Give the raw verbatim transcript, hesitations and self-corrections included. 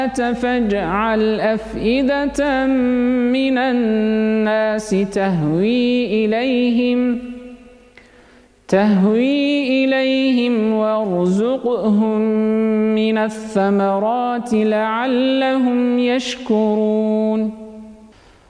فاجعل أفئدة من الناس تهوي إليهم تهوي إليهم وارزقهم من الثمرات لعلهم يشكرون